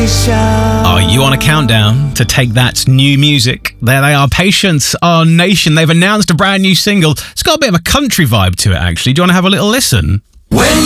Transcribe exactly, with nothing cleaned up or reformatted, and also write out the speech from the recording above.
Oh, you on a countdown to Take That's new music? There they are, Patience, Our Nation. They've announced a brand new single. It's got a bit of a country vibe to it, actually. Do you want to have a little listen? When